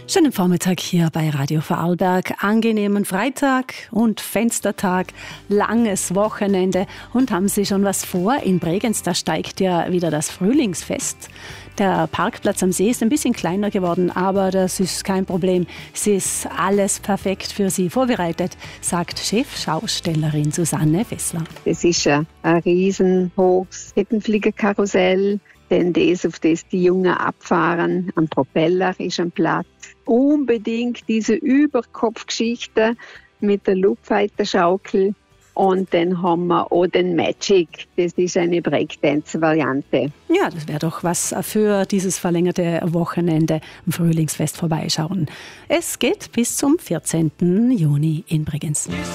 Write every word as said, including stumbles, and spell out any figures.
Schönen Vormittag hier bei Radio Vorarlberg. Angenehmen Freitag und Fenstertag, langes Wochenende. Und haben Sie schon was vor? In Bregenz, da steigt ja wieder das Frühlingsfest. Der Parkplatz am See ist ein bisschen kleiner geworden, aber das ist kein Problem. Es ist alles perfekt für Sie vorbereitet, sagt Chefschaustellerin Susanne Fessler. Es ist ein, ein riesenhohes Kettenfliegerkarussell, denn das, auf das die Jungen abfahren, am Propeller ist ein Platz. Unbedingt diese Überkopfgeschichte mit der Loopfighter-Schaukel. Und dann haben wir auch den Magic. Das ist eine Breakdance-Variante. Ja, das wäre doch was für dieses verlängerte Wochenende am Frühlingsfest vorbeischauen. Es geht bis zum vierzehnten Juni in Bregenz.